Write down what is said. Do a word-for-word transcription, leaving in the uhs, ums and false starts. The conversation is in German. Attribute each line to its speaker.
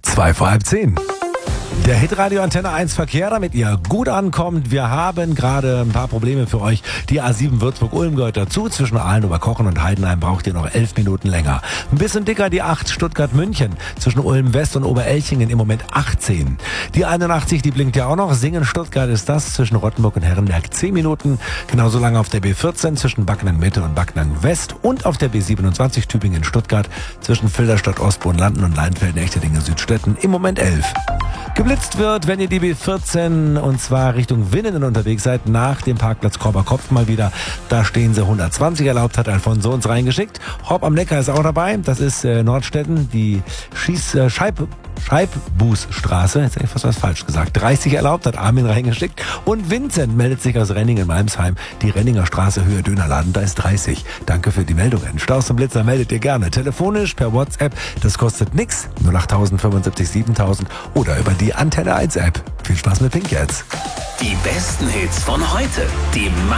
Speaker 1: Zwei vor halb zehn. Der Hitradio Antenne eins Verkehr, damit ihr gut ankommt. Wir haben gerade ein paar Probleme für euch. Die A sieben Würzburg-Ulm gehört dazu. Zwischen Aalen, Oberkochen und Heidenheim braucht ihr noch elf Minuten länger. Ein bisschen dicker die acht Stuttgart-München. Zwischen Ulm West und Oberelchingen im Moment achtzehn. Die einundachtzig, die blinkt ja auch noch. Singen-Stuttgart ist das. Zwischen Rottenburg und Herrenberg zehn Minuten. Genauso lange auf der B vierzehn zwischen Backnang-Mitte und Backnang-West. Und auf der B siebenundzwanzig Tübingen-Stuttgart zwischen Filderstadt-Ostboden-Landen und Leinfelden-Echterdingen-Südstetten im Moment elf. Geblitzt wird, wenn ihr die B vierzehn und zwar Richtung Winnenden unterwegs seid, nach dem Parkplatz Korberkopf mal wieder. Da stehen sie hundertzwanzig erlaubt, hat Alfonso uns reingeschickt. Hopp am Neckar ist auch dabei. Das ist äh, Nordstetten, die Schieß äh, Scheib Scheibbußstraße. Jetzt habe ich fast was falsch gesagt. dreißig erlaubt, hat Armin reingeschickt. Und Vincent meldet sich aus Renningen-Malmsheim. Die Renninger Straße, Höhe Dönerladen, da ist dreißig. Danke für die Meldungen. Staus und Blitzer meldet ihr gerne. Telefonisch, per WhatsApp. Das kostet nix. null acht fünfundsiebzig siebentausend oder über die Antenne eins App. Viel Spaß mit Pink jetzt.
Speaker 2: Die besten Hits von heute. Die